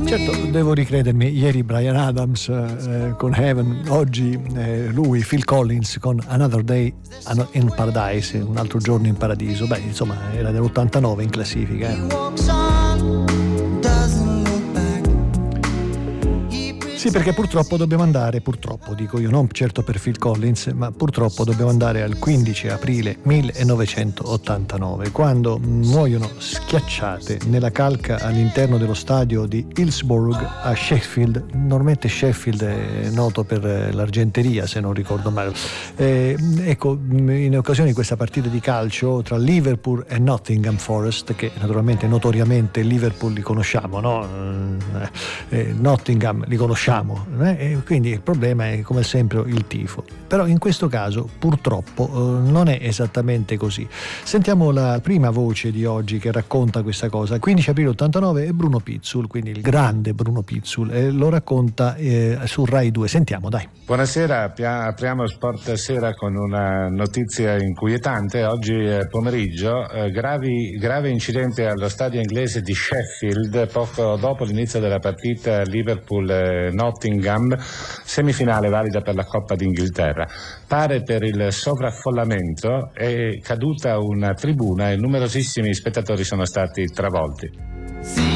Certo, devo ricredermi, ieri Bryan Adams con Heaven, oggi lui, Phil Collins con Another Day in Paradise, un altro giorno in paradiso. Beh, insomma, era dell'89 in classifica. Sì, perché purtroppo dobbiamo andare, purtroppo dico io, non certo per Phil Collins, ma purtroppo dobbiamo andare al 15 aprile 1989, quando muoiono schiacciate nella calca all'interno dello stadio di Hillsborough a Sheffield. Normalmente Sheffield è noto per l'argenteria, se non ricordo male. Ecco, in occasione di questa partita di calcio tra Liverpool e Nottingham Forest, che naturalmente notoriamente Liverpool li conosciamo, no? Nottingham li conosciamo. E quindi il problema è come sempre il tifo, però in questo caso purtroppo non è esattamente così. Sentiamo la prima voce di oggi che racconta questa cosa. 15 aprile 89 è Bruno Pizzul, quindi il grande Bruno Pizzul, e lo racconta su Rai 2. Sentiamo, dai. Buonasera, apriamo Sport Sera con una notizia inquietante. Oggi pomeriggio grave incidente allo stadio inglese di Sheffield poco dopo l'inizio della partita Liverpool-Nottingham, semifinale valida per la Coppa d'Inghilterra. Pare per il sovraffollamento è caduta una tribuna e numerosissimi spettatori sono stati travolti.